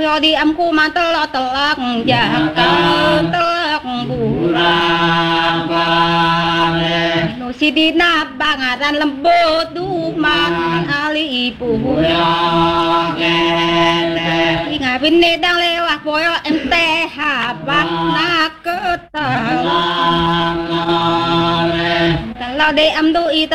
yo di amku mantel telak jakal telak bulan nu sidina bangaran lembut duman ali ibu ngabine dang lewah poyo ente habak naketal kalau de amdu itu